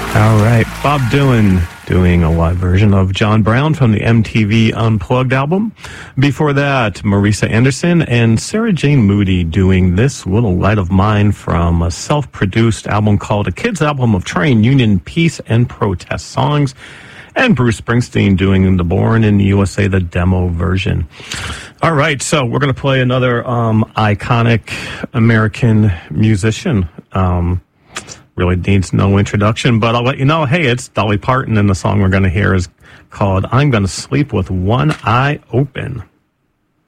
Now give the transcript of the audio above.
All right, Bob Dylan doing a live version of John Brown from the MTV Unplugged album. Before that, Marisa Anderson and Sarah Jane Moody doing This Little Light of Mine from a self-produced album called A Kids Album of Train, Union, Peace, and Protest Songs. And Bruce Springsteen doing the Born in the USA, the demo version. All right, so we're going to play another iconic American musician. Really needs no introduction, but I'll let you know, hey, it's Dolly Parton, and the song we're going to hear is called I'm Gonna Sleep with One Eye Open.